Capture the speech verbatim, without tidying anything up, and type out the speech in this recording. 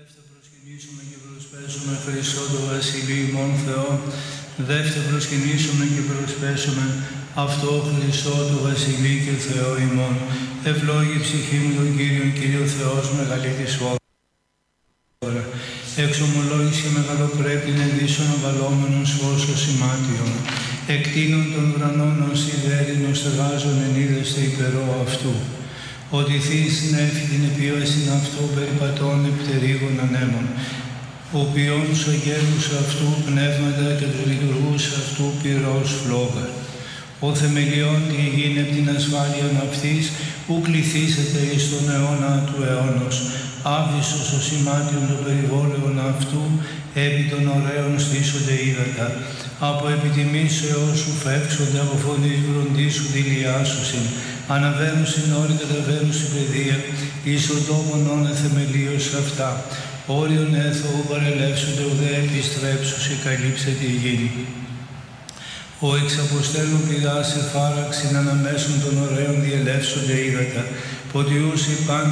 Δεύτε προσκυνήσουμε και προσπέσουμε Χριστό το Βασιλείο ημών Θεό. Δεύτε προσκυνήσουμε και προσπέσουμε αυτό Χριστό το Βασιλείο και Θεό ημών. Ευλόγη ψυχή μου τον Κύριον, Κύριο Θεός μεγαλύτερης φόρα. Εξομολόγηση μεγαλοπρέπειν εδίσων αβαλόμενος φως σημάτιον. Εκτείνων των ουρανών ως ιδέρινο στεγάζων εν είδεστε υπερό αυτού. Ότι θείς την έφη την επίβασιν αυτό περιπατών επιτερίγων ανέμων. Ο ποιόν σογέρους αυτού πνεύματα και τους λειτουργούς αυτού πυρός φλόγα. Ο θεμελιών τη γην επ' την ασφάλειαν αυτής, ου κληθήσετε εις τον αιώνα του αιώνος. Άβυσσος ο σημάτιον των περιβόλαιων αυτού, επί των ωραίων στήσονται ύδατα. Από επιτιμήσεώς σου φεύξονται, από φωνής βροντίσου δηλιάσουσιν. Αναβαίνουσιν όροι καταβαίνουσιν παιδεία, εις ο τόπον όνε θεμελίως αυτά. Όριον έθω ου παρελεύσονται ουδέ επιστρέψουσι καλύψε τη γη. Ο εξαποστέλων πηδά σε φάραξιν αναμέσων των ωραίων διελεύσονται ύδατα. Ποτιούσι πάντα